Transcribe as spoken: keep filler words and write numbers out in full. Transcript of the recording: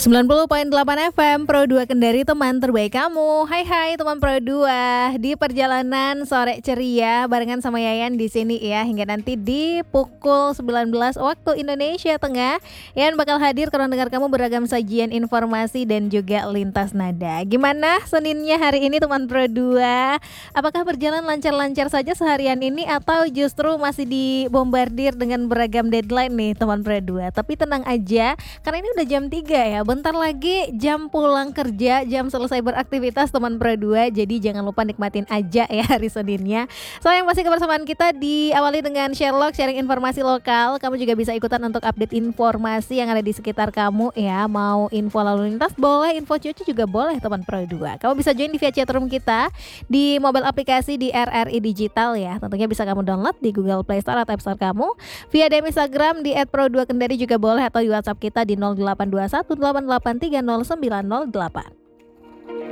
sembilan puluh koma delapan F M Pro dua Kendari, teman terbaik kamu. Hai hai teman Pro dua. Di perjalanan sore ceria barengan sama Yayan di sini ya, hingga nanti di pukul sembilan belas waktu Indonesia Tengah. Yayan bakal hadir karena dengar kamu beragam sajian informasi dan juga lintas nada. Gimana Seninnya hari ini teman Pro dua? Apakah berjalan lancar-lancar saja seharian ini atau justru masih dibombardir dengan beragam deadline nih teman Pro dua? Tapi tenang aja, karena ini udah jam tiga ya. Bentar lagi jam pulang kerja, jam selesai beraktivitas teman Pro dua. Jadi jangan lupa nikmatin aja ya hari Seninnya. Sayang masih kebersamaan kita diawali dengan Sherlock, sharing informasi lokal. Kamu juga bisa ikutan untuk update informasi yang ada di sekitar kamu ya. Mau info lalu lintas boleh, info cuci juga boleh teman Pro dua. Kamu bisa join di via chatroom kita di mobile aplikasi di R R I Digital ya. Tentunya bisa kamu download di Google Play Store atau App Store kamu. Via D M Instagram di et pro dua kendari juga boleh, atau di WhatsApp kita di nol delapan dua satu delapan delapan tiga nol sembilan nol delapan.